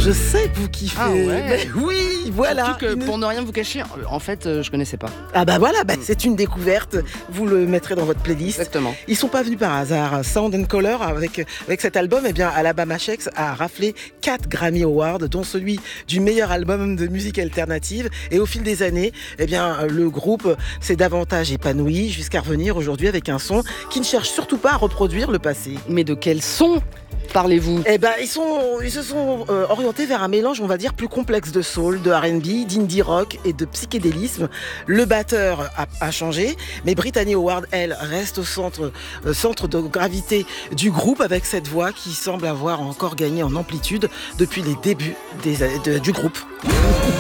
Je sais que vous kiffez. Ah ouais. Mais oui, voilà. Surtout que pour ne rien vous cacher, en fait, je connaissais pas. Ah bah voilà, c'est une découverte. Vous le mettrez dans votre playlist. Exactement. Ils sont pas venus par hasard. Sound and Color, avec cet album, eh bien, Alabama Shakes a raflé 4 Grammy Awards, dont celui du meilleur album de musique alternative. Et au fil des années, eh bien, le groupe s'est davantage épanoui jusqu'à revenir aujourd'hui avec un son qui ne cherche surtout pas à reproduire le passé. Mais de quel son parlez-vous? Eh ben, ils se sont orientés vers un mélange, on va dire, plus complexe de soul, de R&B, d'indie rock et de psychédélisme. Le batteur a changé, mais Brittany Howard, elle, reste au centre de gravité du groupe avec cette voix qui semble avoir encore gagné en amplitude depuis les débuts du groupe.